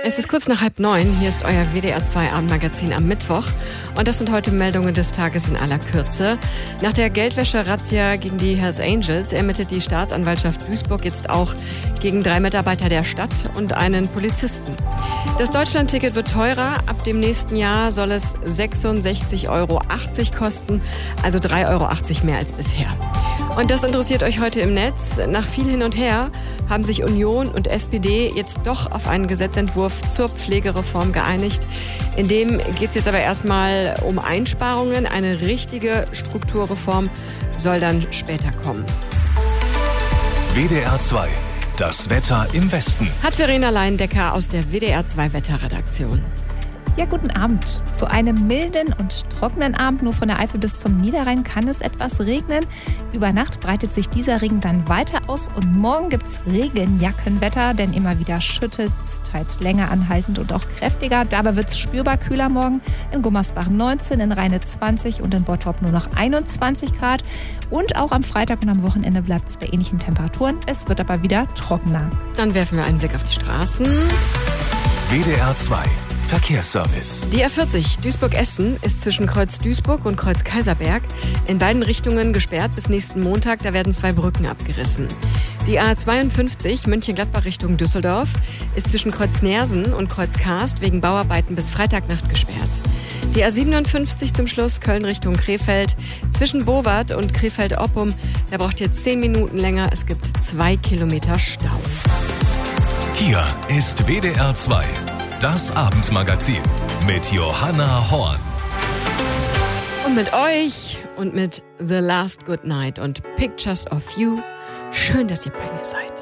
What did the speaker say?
Es ist kurz nach 8:30. Hier ist euer WDR 2 Abendmagazin am Mittwoch. Und das sind heute Meldungen des Tages in aller Kürze. Nach der Geldwäsche-Razzia gegen die Hells Angels ermittelt die Staatsanwaltschaft Duisburg jetzt auch gegen 3 Mitarbeiter der Stadt und einen Polizisten. Das Deutschlandticket wird teurer. Ab dem nächsten Jahr soll es 66,80 Euro kosten, also 3,80 Euro mehr als bisher. Und das interessiert euch heute im Netz. Nach viel hin und her haben sich Union und SPD jetzt doch auf einen Gesetzentwurf zur Pflegereform geeinigt. In dem geht es jetzt aber erstmal um Einsparungen. Eine richtige Strukturreform soll dann später kommen. WDR 2, das Wetter im Westen. Hat Verena Leindecker aus der WDR 2 Wetterredaktion. Ja, guten Abend. Zu einem milden und trockenen Abend, nur von der Eifel bis zum Niederrhein, kann es etwas regnen. Über Nacht breitet sich dieser Regen dann weiter aus und morgen gibt's Regenjackenwetter, denn immer wieder schüttet's, teils länger anhaltend und auch kräftiger. Dabei wird's spürbar kühler morgen. In Gummersbach 19, in Rheine 20 und in Bottrop nur noch 21 Grad. Und auch am Freitag und am Wochenende bleibt's bei ähnlichen Temperaturen. Es wird aber wieder trockener. Dann werfen wir einen Blick auf die Straßen. WDR 2 Verkehrsservice. Die A40 Duisburg-Essen ist zwischen Kreuz Duisburg und Kreuz Kaiserberg in beiden Richtungen gesperrt bis nächsten Montag. Da werden 2 Brücken abgerissen. Die A52 Mönchengladbach Richtung Düsseldorf ist zwischen Kreuz Nersen und Kreuz Karst wegen Bauarbeiten bis Freitagnacht gesperrt. Die A57 zum Schluss Köln Richtung Krefeld zwischen Bowart und Krefeld-Oppum. Da braucht ihr 10 Minuten länger. Es gibt 2 Kilometer Stau. Hier ist WDR 2. Das Abendmagazin mit Johanna Horn. Und mit euch und mit The Last Good Night und Pictures of You. Schön, dass ihr bei mir seid.